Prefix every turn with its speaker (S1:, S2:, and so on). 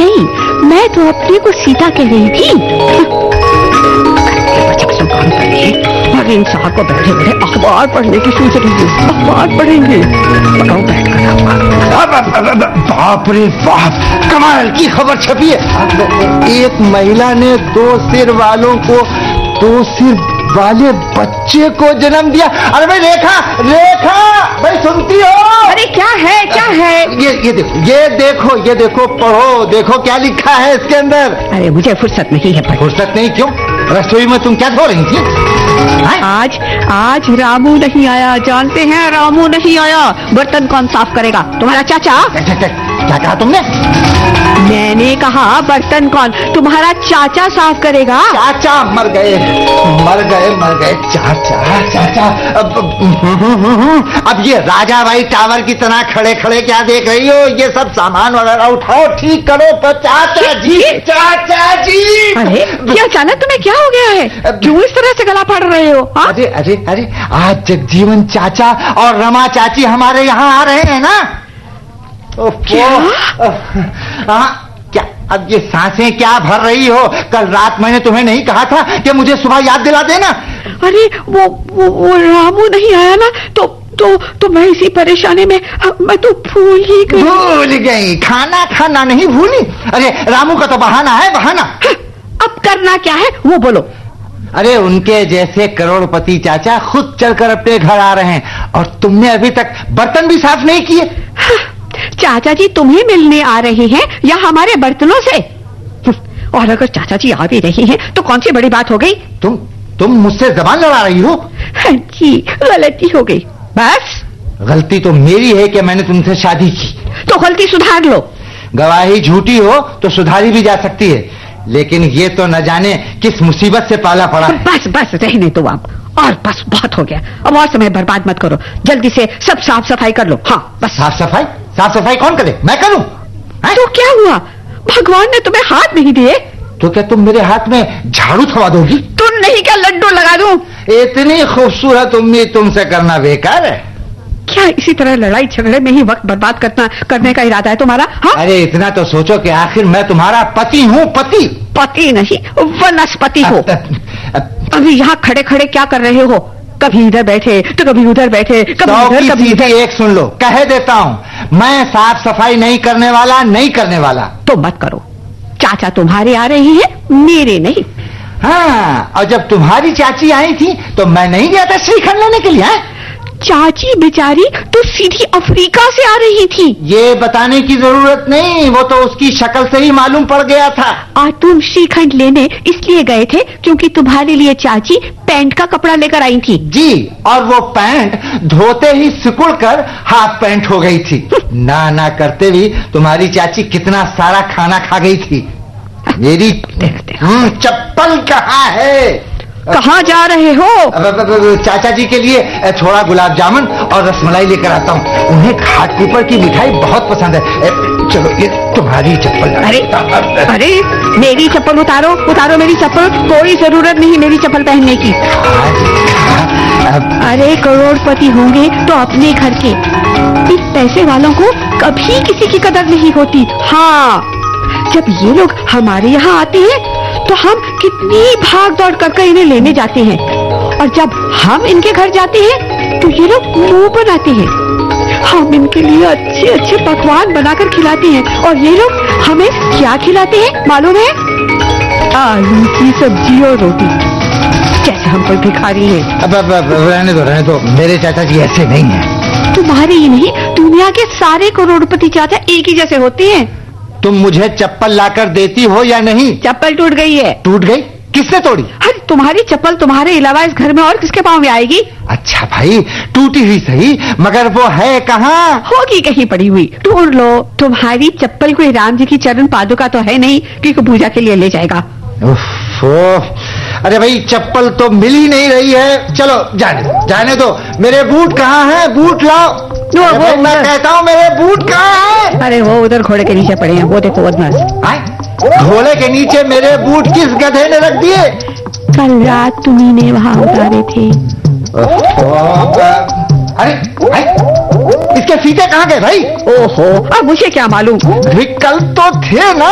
S1: नहीं, मैं तो अपने को सीता कह रही थी। अरे इंसान को बैठे बैठे अखबार पढ़ने की सोच रही है। अखबार पढ़ेंगे, बताओ बैठ कर।
S2: बाप रे बाप, कमाल की खबर छपी है। एक महिला ने 2 सिर वालों को 2 सिर वाले बच्चे को जन्म दिया। अरे भाई रेखा, रेखा भाई सुनती हो?
S1: अरे क्या है, क्या है?
S2: ये देखो पढ़ो, देखो क्या लिखा है इसके अंदर।
S1: अरे मुझे फुर्सत नहीं है।
S2: फुर्सत नहीं? क्यों? रसोई में तुम क्या धो रही थी?
S1: आज रामू नहीं आया। जानते हैं, रामू नहीं आया। बर्तन कौन साफ करेगा? तुम्हारा चाचा।
S2: क्या कहा तुमने?
S1: मैंने कहा बर्तन कौन? तुम्हारा चाचा साफ करेगा।
S2: चाचा मर गए। चाचा। अब ये राजा भाई टावर की तरह खड़े खड़े क्या देख रही हो? ये सब सामान वगैरह उठाओ, ठीक करो। तो चाचा जी।
S1: अरे क्या अचानक तुम्हें क्या हो गया है? क्यों इस तरह से गला फाड़ रहे हो?
S2: अरे आज जगजीवन चाचा और रमा चाची हमारे यहाँ आ रहे हैं ना। क्या? अब ये सांसें क्या भर रही हो? कल रात मैंने तुम्हें नहीं कहा था कि मुझे सुबह याद दिला देना?
S1: अरे वो रामू नहीं आया ना, तो मैं इसी परेशानी में मैं तो भूल
S2: गई। खाना नहीं भूली? अरे रामू का तो बहाना है, बहाना।
S1: अब करना क्या है वो बोलो।
S2: अरे उनके जैसे करोड़पति चाचा खुद चलकर अपने घर आ रहे हैं और तुमने अभी तक बर्तन भी साफ नहीं किए।
S1: चाचा जी तुम्हें मिलने आ रहे हैं या हमारे बर्तनों से? और अगर चाचा जी आ भी रहे हैं तो कौन सी बड़ी बात हो गई?
S2: तुम मुझसे जबान लड़ा रही हो?
S1: जी गलती हो गई। बस
S2: गलती तो मेरी है कि मैंने तुमसे शादी की।
S1: तो गलती सुधार लो।
S2: गवाही झूठी हो तो सुधारी भी जा सकती है, लेकिन ये तो न जाने किस मुसीबत से पाला पड़ा है।
S1: बस रहने दो आप। और बस बहुत हो गया। अब और समय बर्बाद मत करो। जल्दी से सब साफ सफाई कर लो। हाँ बस।
S2: साफ सफाई कौन करे? मैं करूं?
S1: तो क्या हुआ? भगवान ने तुम्हें हाथ नहीं दिए
S2: तो क्या तुम मेरे हाथ में झाड़ू थमा दोगी?
S1: तुम नहीं क्या लड्डू लगा दूं?
S2: इतनी खूबसूरत उम्मीद तुमसे करना बेकार है।
S1: क्या इसी तरह लड़ाई झगड़े में ही वक्त बर्बाद करने का इरादा है तुम्हारा? हाँ?
S2: अरे इतना तो सोचो कि आखिर मैं तुम्हारा पति हूँ।
S1: पति नहीं, वनस्पति हो। अभी यहाँ खड़े खड़े क्या कर रहे हो? कभी इधर बैठे तो कभी उधर बैठे, कभी इधर।
S2: एक सुन लो, कह देता हूँ, मैं साफ सफाई नहीं करने वाला।
S1: तो मत करो। चाचा तुम्हारे आ रहे हैं, मेरे नहीं।
S2: हाँ, और जब तुम्हारी चाची आई थी तो मैं नहीं गया था श्रीखंड लेने के लिए।
S1: चाची बेचारी तो सीधी अफ्रीका से आ रही थी।
S2: ये बताने की जरूरत नहीं, वो तो उसकी शक्ल से ही मालूम पड़ गया था।
S1: और तुम श्रीखंड लेने इसलिए गए थे क्योंकि तुम्हारे लिए चाची पैंट का कपड़ा लेकर आई थी।
S2: जी, और वो पैंट धोते ही सिकुड़ कर हाफ पैंट हो गई थी। ना करते भी तुम्हारी चाची कितना सारा खाना खा गई थी। मेरी चप्पल कहाँ है?
S1: कहाँ जा रहे हो?
S2: चाचा जी के लिए थोड़ा गुलाब जामुन और रसमलाई लेकर आता हूँ। उन्हें घाट पीपर की मिठाई बहुत पसंद है। चलो ये तुम्हारी चप्पल।
S1: अरे मेरी चप्पल उतारो मेरी चप्पल। कोई जरूरत नहीं मेरी चप्पल पहनने की। अरे करोड़पति होंगे तो अपने घर के। इस पैसे वालों को कभी किसी की कदर नहीं होती। हाँ, जब ये लोग हमारे यहाँ आते हैं तो हम कितनी भाग दौड़ करके इन्हें लेने जाते हैं, और जब हम इनके घर जाते हैं तो ये लोग मुंह बनाते हैं। हम इनके लिए अच्छे अच्छे पकवान बनाकर खिलाते हैं और ये लोग हमें क्या खिलाते हैं मालूम है? आलू की सब्जी और रोटी। जैसे हम कोई भिखारी हैं।
S2: अब रहने दो। मेरे चाचा जी ऐसे नहीं है।
S1: तुम्हारे ही नहीं, दुनिया के सारे करोड़पति चाचा एक ही जैसे होते हैं।
S2: तुम मुझे चप्पल लाकर देती हो या नहीं?
S1: चप्पल टूट गई है।
S2: टूट गई? किसने तोड़ी?
S1: अरे तुम्हारी चप्पल तुम्हारे अलावा इस घर में और किसके पाँव में आएगी?
S2: अच्छा भाई, टूटी हुई सही, मगर वो है कहाँ?
S1: होगी कहीं पड़ी हुई, ढूंढ लो। तुम्हारी चप्पल कोई राम जी की चरण पादुका तो है नहीं कि पूजा के लिए ले जाएगा।
S2: अरे भाई चप्पल तो मिल ही नहीं रही है। चलो जाने दो। मेरे बूट कहाँ हैं? बूट लाओ। मैं कहता हूँ मेरे बूट कहाँ हैं?
S1: अरे वो उधर घोड़े के नीचे पड़े हैं। वो देखो
S2: घोड़े के नीचे मेरे बूट किस गधे ने रख दिए?
S1: कल रात तुम्ही ने वहाँ उतारे थे।
S2: अरे इसके फीते कहाँ गए भाई?
S1: ओहो, अब मुझे क्या मालूम।
S2: कल तो थे ना।